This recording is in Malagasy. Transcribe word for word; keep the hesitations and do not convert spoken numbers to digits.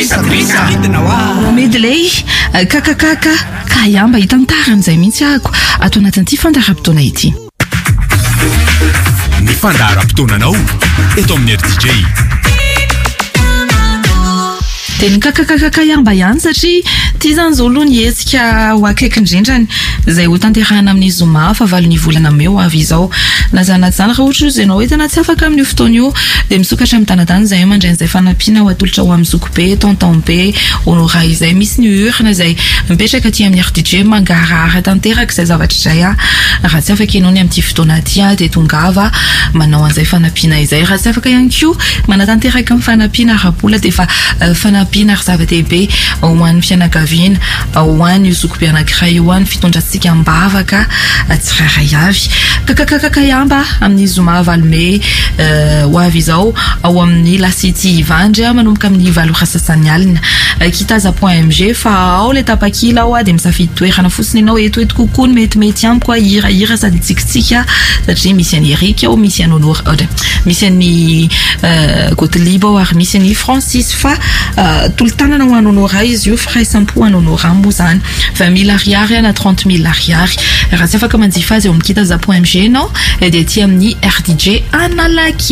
Trisa, trisa. Medley, kakakaka, kayamba hitantaran'izay mihitsy ako ato anatin'ity fandaharam-potoana ity. Ny fandaharam-potoananao eto amin'ny R D J. Dia ny kakakaka ihamba ihany satria tia zany zao aloha ny hetsika ho akaiky indrindrany izay ho tanterahana amin'ny zoma fa valo ny volana meo avy izao. Nazanaty zany raha ohatra izy ianao hoe tena tsy afaka amin'ny fotoana io dia misokatra amin'ny tanadany izay mandray izay fanampiana ho atolotra ho amin'ny zoko be, tonton be, honora izay misy ny urna izay mipetraka aty amin'ny R D J mangarahara tanteraka izay zavatra izay a. Raha tsy afaka ianao ny amin'ity fotoana aty a dia tongava manao an'izay fanampiana izay. Raha tsy afaka ihany koa manatanteraka amin'ny fanampiana arabola dia fa fanampiana ry zava-dehibe ho an'ny fianakaviana, ho an'ny zoko be anankiray, ho an'ny fitondrantsika mbavaka tsirairay avy. Kakakaka ihamba amin'ny zoma valome ho avy izao ao amin'ny lasity Ivandry manomboka amin'ny valo sasany alina kitaza point M G fa ao le tapakila ao dia misafidy toerana fotsiny ianao eto eto kokoa ny metimety amiko a hirahira sady tsikitsika satria misy an'i Eric ao, misy an'i Honora, misy an'i Gottlieb ao ary misy an'i Francis fa tolo-tanana ho an'i Honora izy io firaisam-po an'i Honora moa zany vingt mille ariary na trente mille ariary. Raha tsy afaka manjifa azy eo amin'ny kitaza point M G ianao dia aty amin'ny R D J Analaki.